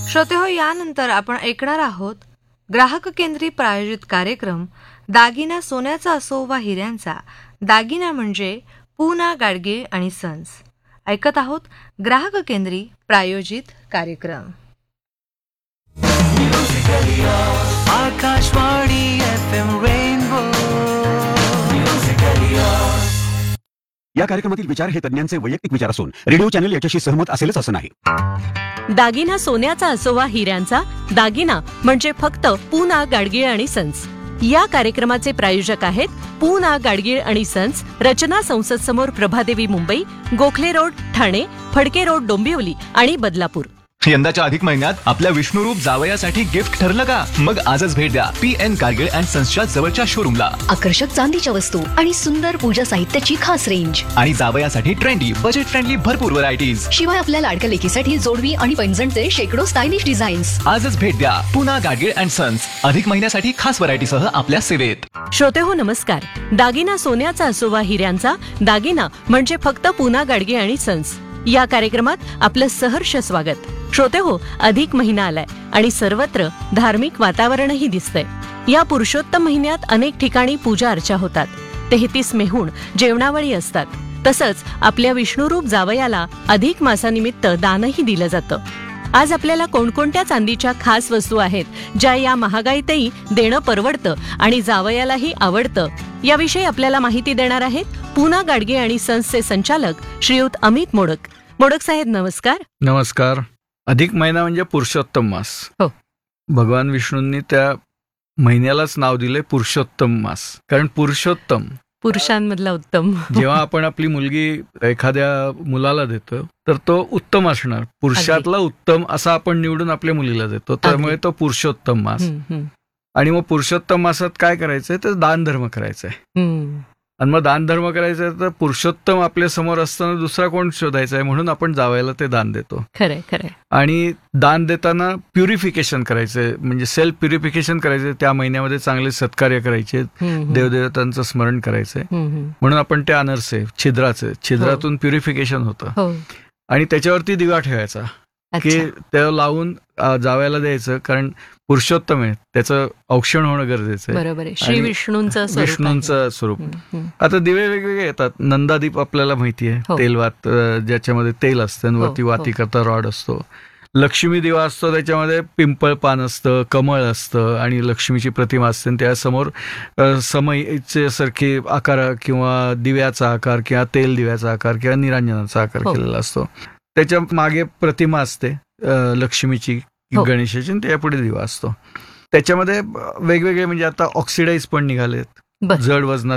श्रोतेहो, यानंतर आपण ऐकणार आहोत ग्राहक केंद्री प्रायोजित कार्यक्रम दागिना सोन्याचा असो वा हिऱ्यांचा, दागिना म्हणजे पूना गाडगीळ आणि सन्स. ऐकत आहोत ग्राहक केंद्री प्रायोजित कार्यक्रम. Akashvani FM rainbow. या कार्यक्रमातील विचार हे तज्ञांचे वैयक्तिक विचार असून रेडिओ चॅनल याच्याशी सहमत असेलच असं नाही. दागिना सोन्याचा असो वा हिऱ्यांचा, दागिना म्हणजे फक्त पूना गाडगीळ आणि सन्स. या कार्यक्रमाचे प्रायोजक आहेत पूना गाडगीळ आणि सन्स, रचना संसद समोर, प्रभादेवी, मुंबई, गोखले रोड, ठाणे, फडके रोड, डोंबिवली आणि बदलापूर. यंदाच्या अधिक महिन्यात आपल्या विष्णुरूप जावयासाठी गिफ्ट ठरलं का? मग आजच भेट द्या PN गाडगीळ अँड सन्सच्या जवळच्या शोरूमला. आकर्षक चांदीच्या वस्तू आणि सुंदर पूजा साहित्याची खास रेंज, आणि जावयासाठी ट्रेंडी, बजेट फ्रेंडली भरपूर व्हरायटीज. शिवाय आपल्या लाडक्या लेकीसाठी जोडवी आणि पैंजणचे शेकडो स्टायलिश डिझाईन्स. आजच भेट द्या पूना गाडगीळ अँड सन्स, अधिक महिन्यासाठी खास व्हरायटीसह आपल्या सेवेत. श्रोतेहो नमस्कार. दागिना सोन्याचा असो वा हिऱ्यांचा, दागिना म्हणजे फक्त पूना गाडगीळ आणि सन्स. या कार्यक्रमात आपलं सहर्ष स्वागत. श्रोतेहो, अधिक महिना आलाय आणि सर्वत्र धार्मिक वातावरणही दिसतंय. या पुरुषोत्तम महिन्यात अनेक ठिकाणी पूजा अर्चा होतात. 33 मेहून जेवणावळी असतात. तसंच आपल्या विष्णुरूप जावयाला अधिक मासानिमित्त दानही दिलं जातं. आज आपल्याला कोणकोणत्या चांदीच्या खास वस्तू आहेत ज्या या महागाईतही देणं परवडतं आणि जावयालाही आवडतं, याविषयी आपल्याला माहिती देणार आहेत पूना गाडगीळ आणि सन्सचे संचालक श्रीयुत अमित मोडक. मोडक साहेब नमस्कार. नमस्कार. अधिक महिना म्हणजे पुरुषोत्तम मास. हो. भगवान विष्णूंनी त्या महिन्यालाच नाव दिले पुरुषोत्तम मास, कारण पुरुषोत्तम पुरुषांमधला उत्तम. जेव्हा आपण आपली मुलगी एखाद्या मुलाला देतो तर तो उत्तम असणार, पुरुषातला उत्तम असा आपण निवडून आपल्या मुलीला देतो, त्यामुळे तो पुरुषोत्तम मास. आणि मग पुरुषोत्तम मासात काय करायचंय तर दान धर्म करायचंय. आणि मग दान धर्म करायचंय तर पुरुषोत्तम आपल्या समोर असताना दुसरा कोण शोधायचा आहे, म्हणून आपण जावयाला ते दान देतो. खरंय खरंय. आणि दान देताना प्युरिफिकेशन करायचंय, म्हणजे सेल्फ प्युरिफिकेशन करायचंय. त्या महिन्यामध्ये चांगले सत्कार्य करायचे, देवदेवतांचं स्मरण करायचंय, म्हणून आपण ते अनर्से छिद्रातून प्युरिफिकेशन होतं. आणि त्याच्यावरती दिवा ठेवायचा की ते लावून जावयाला द्यायचं, कारण पुरुषोत्तम आहे, त्याचं औक्षण होणं गरजेचं आहे. बरोबर आहे. श्री विष्णूंचं स्वरूप. आता दिवे वेगवेगळे येतात. नंदादीप आपल्याला माहिती आहे, तेलवात, ज्याच्यामध्ये तेल असतं, वरती वाती करता रॉड असतो. लक्ष्मी दिवा असतो, त्याच्यामध्ये पिंपळ पान असतं, कमळ असतं आणि लक्ष्मीची प्रतिमा असते. त्यासमोर समईचे सारखे आकार किंवा दिव्याचा आकार किंवा तेल दिव्याचा आकार किंवा निरांजनाचा आकार केलेला असतो. त्याच्या मागे प्रतिमा असते लक्ष्मीची, गणेशाची, आणि त्यापुढे दिवा असतो. त्याच्यामध्ये वेगवेगळे म्हणजे आता ऑक्सिडाईज पण निघालेत, जड वजनाचे